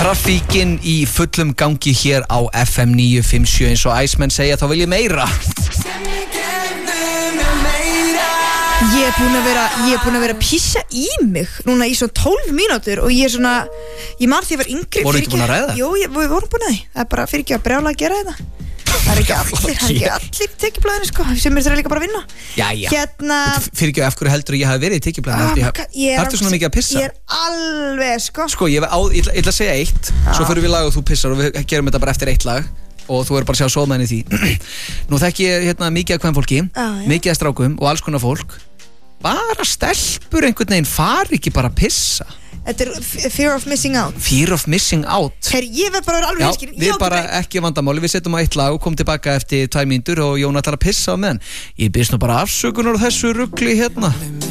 Trafíkin í fullum gangi hér á FM 957 eins og Iceman segja þá vil ég meira. Ég er búin að vera að pissa í mig núna í svo 12 mínútur og ég er svona, ég man því að ég var yngri. Voru ekki búin að ræða? Jú, við vorum búin að því. Það er bara fyrir ekki að brjála að gera þetta. Það er ekki allir tekjublaðinu sko, sem er líka bara að vinna. Jæja. Hérna Fyrir ekki af hverju heldur ég hafi verið í tekjublaðinu? Þarftu svona mikið að pissa? Ég er alveg sko. Sko, ég ætla að segja eitt, svo fyrir við lag og þú pissar og við gerum þetta bara eftir eitt lag og þú er bara að sjá sóðmenni því. Nú þekki ég hérna mikið af kvenfólki, mikið af strákum og alls konar fólk. Bara stelpur einhvern veginn fari ekki bara að pissa. Þetta er fear of missing out. Fear of missing out. Herri, ég verð bara að vera alveg hinskinn. Já, við bara ekki vandamáli, við setjum á eitt lag og komum tilbaka eftir 2 mínútur og Jón ætlar að pissa á meðan. Ég byrst nú bara afsökunar á þessu rugli hérna.